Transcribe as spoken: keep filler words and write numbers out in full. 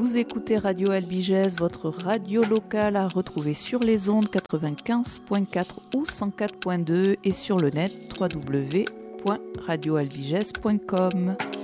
Vous écoutez Radio Albigès, votre radio locale à retrouver sur les ondes quatre-vingt-quinze point quatre ou cent quatre point deux et sur le net w w w point radio albigès point com.